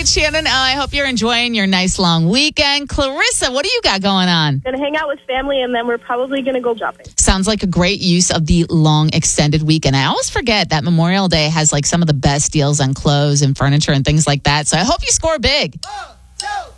it's Shannon. I hope you're enjoying your nice long weekend. Clarissa, what do you got going on? Gonna hang out with family, and then we're probably gonna go shopping. Sounds like a great use of the long extended weekend. I always forget that Memorial Day has like some of the best deals on clothes and furniture and things like that. So I hope you score big.